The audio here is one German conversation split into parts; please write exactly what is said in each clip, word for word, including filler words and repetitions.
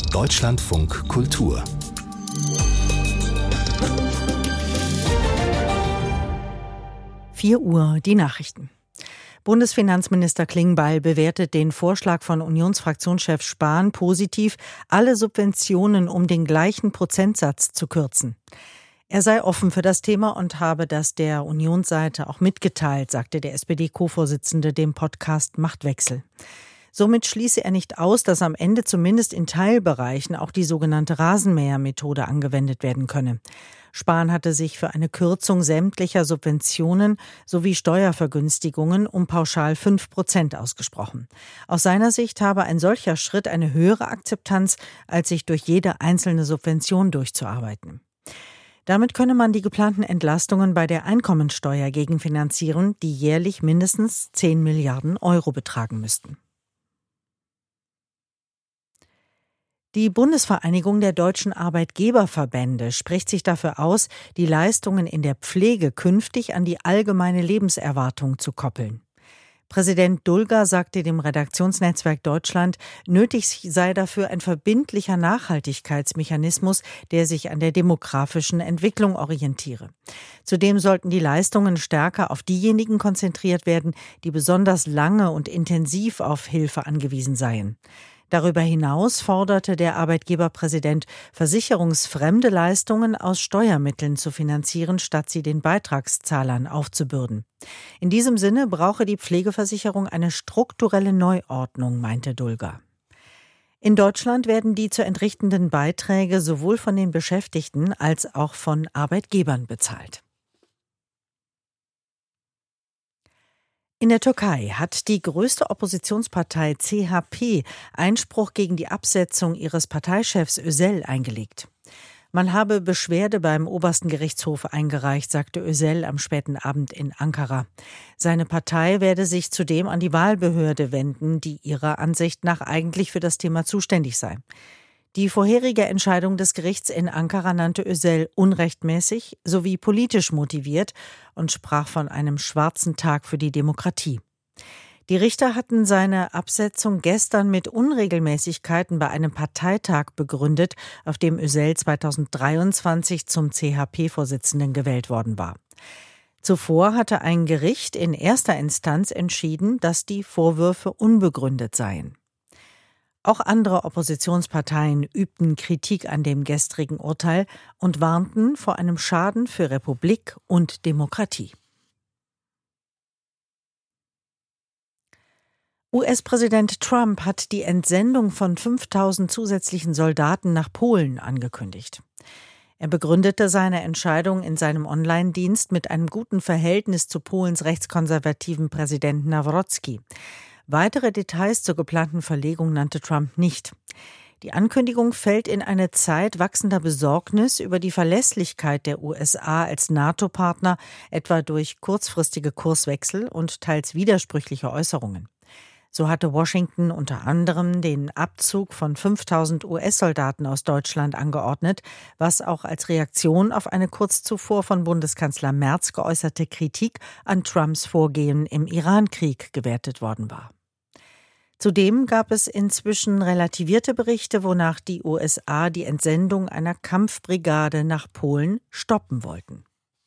Deutschlandfunk Kultur. vier Uhr, die Nachrichten. Bundesfinanzminister Klingbeil bewertet den Vorschlag von Unionsfraktionschef Spahn positiv, alle Subventionen um den gleichen Prozentsatz zu kürzen. Er sei offen für das Thema und habe das der Unionsseite auch mitgeteilt, sagte der S P D-Co-Vorsitzende dem Podcast Machtwechsel. Somit schließe er nicht aus, dass am Ende zumindest in Teilbereichen auch die sogenannte Rasenmähermethode angewendet werden könne. Spahn hatte sich für eine Kürzung sämtlicher Subventionen sowie Steuervergünstigungen um pauschal fünf Prozent ausgesprochen. Aus seiner Sicht habe ein solcher Schritt eine höhere Akzeptanz, als sich durch jede einzelne Subvention durchzuarbeiten. Damit könne man die geplanten Entlastungen bei der Einkommensteuer gegenfinanzieren, die jährlich mindestens zehn Milliarden Euro betragen müssten. Die Bundesvereinigung der deutschen Arbeitgeberverbände spricht sich dafür aus, die Leistungen in der Pflege künftig an die allgemeine Lebenserwartung zu koppeln. Präsident Dulger sagte dem Redaktionsnetzwerk Deutschland, nötig sei dafür ein verbindlicher Nachhaltigkeitsmechanismus, der sich an der demografischen Entwicklung orientiere. Zudem sollten die Leistungen stärker auf diejenigen konzentriert werden, die besonders lange und intensiv auf Hilfe angewiesen seien. Darüber hinaus forderte der Arbeitgeberpräsident, versicherungsfremde Leistungen aus Steuermitteln zu finanzieren, statt sie den Beitragszahlern aufzubürden. In diesem Sinne brauche die Pflegeversicherung eine strukturelle Neuordnung, meinte Dulger. In Deutschland werden die zu entrichtenden Beiträge sowohl von den Beschäftigten als auch von Arbeitgebern bezahlt. In der Türkei hat die größte Oppositionspartei C H P Einspruch gegen die Absetzung ihres Parteichefs Özel eingelegt. Man habe Beschwerde beim obersten Gerichtshof eingereicht, sagte Özel am späten Abend in Ankara. Seine Partei werde sich zudem an die Wahlbehörde wenden, die ihrer Ansicht nach eigentlich für das Thema zuständig sei. Die vorherige Entscheidung des Gerichts in Ankara nannte Özel unrechtmäßig sowie politisch motiviert und sprach von einem schwarzen Tag für die Demokratie. Die Richter hatten seine Absetzung gestern mit Unregelmäßigkeiten bei einem Parteitag begründet, auf dem Özel zweitausenddreiundzwanzig zum C H P-Vorsitzenden gewählt worden war. Zuvor hatte ein Gericht in erster Instanz entschieden, dass die Vorwürfe unbegründet seien. Auch andere Oppositionsparteien übten Kritik an dem gestrigen Urteil und warnten vor einem Schaden für Republik und Demokratie. U S-Präsident Trump hat die Entsendung von fünftausend zusätzlichen Soldaten nach Polen angekündigt. Er begründete seine Entscheidung in seinem Online-Dienst mit einem guten Verhältnis zu Polens rechtskonservativen Präsidenten Nawrocki. Weitere Details zur geplanten Verlegung nannte Trump nicht. Die Ankündigung fällt in eine Zeit wachsender Besorgnis über die Verlässlichkeit der U S A als NATO-Partner, etwa durch kurzfristige Kurswechsel und teils widersprüchliche Äußerungen. So hatte Washington unter anderem den Abzug von fünftausend U S-Soldaten aus Deutschland angeordnet, was auch als Reaktion auf eine kurz zuvor von Bundeskanzler Merz geäußerte Kritik an Trumps Vorgehen im Iran-Krieg gewertet worden war. Zudem gab es inzwischen relativierte Berichte, wonach die U S A die Entsendung einer Kampfbrigade nach Polen stoppen wollten.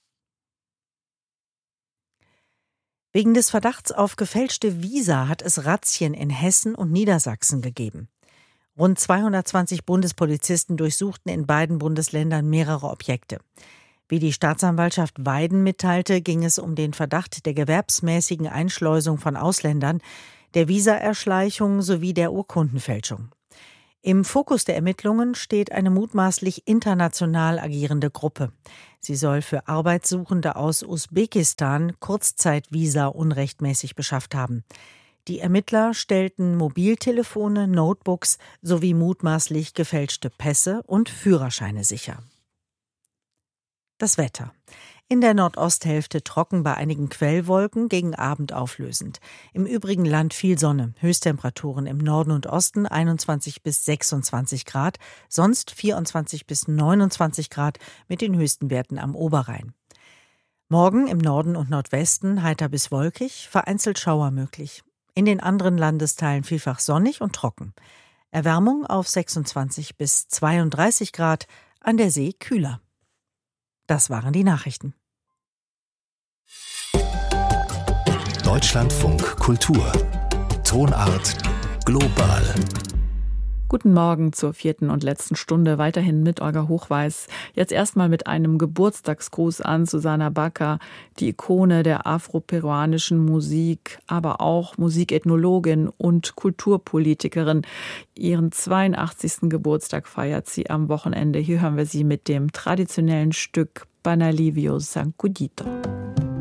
Wegen des Verdachts auf gefälschte Visa hat es Razzien in Hessen und Niedersachsen gegeben. Rund zweihundertzwanzig Bundespolizisten durchsuchten in beiden Bundesländern mehrere Objekte. Wie die Staatsanwaltschaft Weiden mitteilte, ging es um den Verdacht der gewerbsmäßigen Einschleusung von Ausländern, der Visaerschleichung sowie der Urkundenfälschung. Im Fokus der Ermittlungen steht eine mutmaßlich international agierende Gruppe. Sie soll für Arbeitssuchende aus Usbekistan Kurzzeitvisa unrechtmäßig beschafft haben. Die Ermittler stellten Mobiltelefone, Notebooks sowie mutmaßlich gefälschte Pässe und Führerscheine sicher. Das Wetter. In der Nordosthälfte trocken bei einigen Quellwolken, gegen Abend auflösend. Im übrigen Land viel Sonne, Höchsttemperaturen im Norden und Osten einundzwanzig bis sechsundzwanzig Grad, sonst vierundzwanzig bis neunundzwanzig Grad mit den höchsten Werten am Oberrhein. Morgen im Norden und Nordwesten heiter bis wolkig, vereinzelt Schauer möglich. In den anderen Landesteilen vielfach sonnig und trocken. Erwärmung auf sechsundzwanzig bis zweiunddreißig Grad, an der See kühler. Das waren die Nachrichten. Deutschlandfunk Kultur. Tonart global. Guten Morgen zur vierten und letzten Stunde, weiterhin mit Olga Hochweis. Jetzt erstmal mit einem Geburtstagsgruß an Susana Baca, die Ikone der afroperuanischen Musik, aber auch Musikethnologin und Kulturpolitikerin. Ihren zweiundachtzigsten Geburtstag feiert sie am Wochenende. Hier hören wir sie mit dem traditionellen Stück Banalivio Sancudito.